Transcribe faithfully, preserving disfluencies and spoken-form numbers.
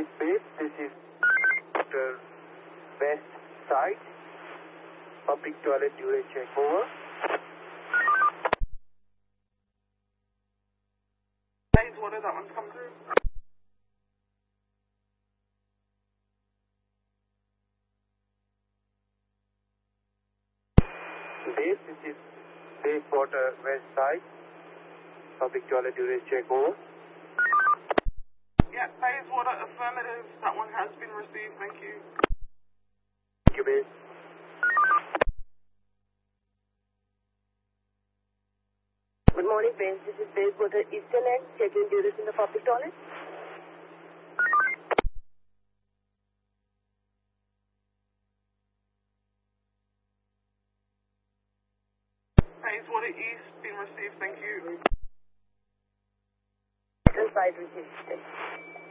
East Base. This is the west side. Public toilet urine check. Over. Phase water, that one's come through. Base. This is Bayswater west side. Public toilet urine check. Over. Yeah, phase water affirmative. That one has been received. Thank you. Thank you, Base. Good morning, Base. This is Bayswater Eastern End. Checking duties in the public toilet. Phase water east been received. Thank you. Inside received.